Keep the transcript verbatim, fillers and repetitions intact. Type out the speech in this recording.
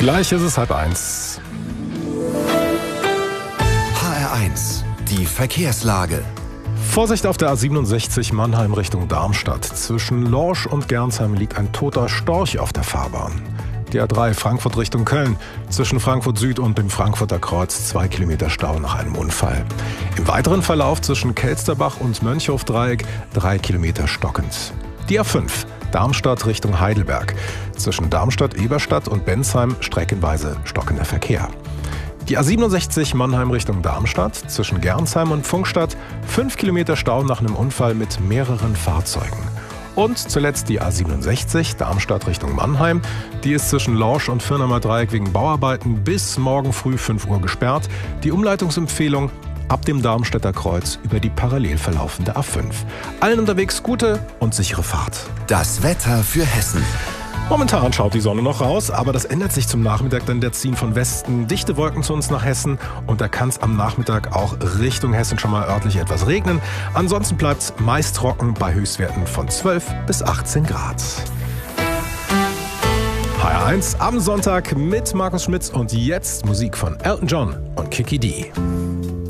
Gleich ist es halb eins. H R eins, die Verkehrslage. Vorsicht auf der A siebenundsechzig Mannheim Richtung Darmstadt. Zwischen Lorsch und Gernsheim liegt ein toter Storch auf der Fahrbahn. Die A drei Frankfurt Richtung Köln. Zwischen Frankfurt Süd und dem Frankfurter Kreuz zwei Kilometer Stau nach einem Unfall. Im weiteren Verlauf zwischen Kelsterbach und Mönchhofdreieck drei Kilometer stockend. Die A fünf Darmstadt Richtung Heidelberg. Zwischen Darmstadt-Eberstadt und Bensheim streckenweise stockender Verkehr. Die A siebenundsechzig Mannheim Richtung Darmstadt, zwischen Gernsheim und Pfungstadt, fünf Kilometer Stau nach einem Unfall mit mehreren Fahrzeugen. Und zuletzt die A siebenundsechzig Darmstadt Richtung Mannheim. Die ist zwischen Lorsch und Firnamer Dreieck wegen Bauarbeiten bis morgen früh fünf Uhr gesperrt. Die Umleitungsempfehlung ab dem Darmstädter Kreuz über die parallel verlaufende A fünf. Allen unterwegs gute und sichere Fahrt. Das Wetter für Hessen. Momentan schaut die Sonne noch raus, aber das ändert sich zum Nachmittag, denn der ziehen von Westen dichte Wolken zu uns nach Hessen und da kann es am Nachmittag auch Richtung Hessen schon mal örtlich etwas regnen. Ansonsten bleibt es meist trocken bei Höchstwerten von zwölf bis achtzehn Grad. H R eins am Sonntag mit Markus Schmitz und jetzt Musik von Elton John und Kiki D.